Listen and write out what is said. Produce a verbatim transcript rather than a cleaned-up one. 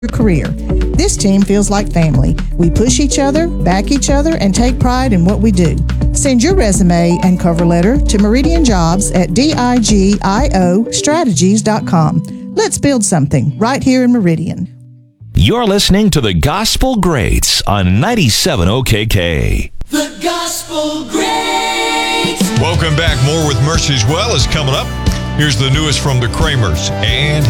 career. This team feels like family. We push each other, back each other, and take pride in what we do. Send your resume and cover letter to Meridian Jobs at digio strategies dot com. Let's build something right here in Meridian. You're listening to the Gospel Greats on ninety-seven O K K. The Gospel Greats. Welcome back. More with Mercy's Well is coming up. Here's the newest from the Kramers and